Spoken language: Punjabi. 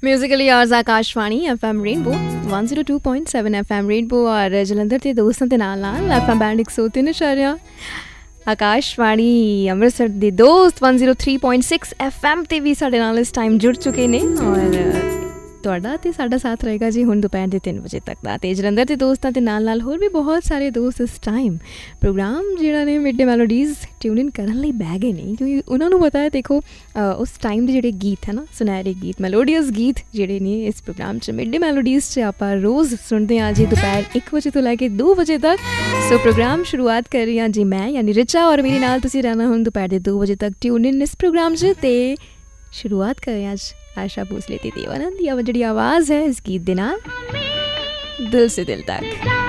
म्यूजिकली आवाज़ Akashvani FM rainbow 102.7 FM rainbow और जलंधर के दोस्तों के नाल FM बैंड 103.4 आकाशवाणी अमृतसर के दोस्त 103.6 FM ते भी साडे नाल इस टाइम जुड़ चुके ने और ਤੁਹਾਡਾ ਤੇ ਸਾਡਾ ਸਾਥ ਰਹੇਗਾ ਜੀ ਹੁਣ ਦੁਪਹਿਰ ਦੇ 3 ਵਜੇ ਤੱਕ ਦਾ। ਤੇ ਜਲੰਧਰ ਦੇ ਦੋਸਤਾਂ ਦੇ ਨਾਲ ਨਾਲ ਹੋਰ ਵੀ ਬਹੁਤ ਸਾਰੇ ਦੋਸਤ ਇਸ ਟਾਈਮ ਪ੍ਰੋਗਰਾਮ ਜਿਹੜਾ ਨੇ ਮਿਡ ਡੇ ਮੈਲੋਡੀਜ਼ ਟਿਊਨ ਇਨ ਕਰਨ ਲਈ ਬਹਿ ਗਏ ਨੇ, ਕਿਉਂਕਿ ਉਹਨਾਂ ਨੂੰ ਪਤਾ ਹੈ ਦੇਖੋ ਉਸ ਟਾਈਮ ਦੇ ਜਿਹੜੇ ਗੀਤ ਹੈ ਨਾ, ਸੁਨਹਿਰੇ ਗੀਤ, ਮੈਲੋਡੀਅਸ ਗੀਤ ਜਿਹੜੇ ਨੇ ਇਸ ਪ੍ਰੋਗਰਾਮ 'ਚ ਮਿਡ ਡੇ ਮੈਲੋਡੀਜ਼ 'ਚ ਆਪਾਂ ਰੋਜ਼ ਸੁਣਦੇ ਹਾਂ ਜੀ ਦੁਪਹਿਰ 1 ਵਜੇ ਤੋਂ ਲੈ ਕੇ 2 ਵਜੇ ਤੱਕ। ਸੋ ਪ੍ਰੋਗਰਾਮ ਸ਼ੁਰੂਆਤ ਕਰ ਰਹੀ ਹਾਂ ਜੀ ਮੈਂ ਯਾਨੀ ਰਿਚਾ ਔਰ ਮੇਰੇ ਨਾਲ ਤੁਸੀਂ ਰਹਿਣਾ ਹੁਣ ਦੁਪਹਿਰ ਦੇ 2 ਵਜੇ ਤੱਕ ਟਿਊਨ ਇਨ ਇਸ ਪ੍ਰੋਗਰਾਮ 'ਚ। ਤੇ शुरुआत करें आज आशा भोसले ते देवानंद, ये जी आवाज़ है इस गीत दे नाल दिल से दिल तक।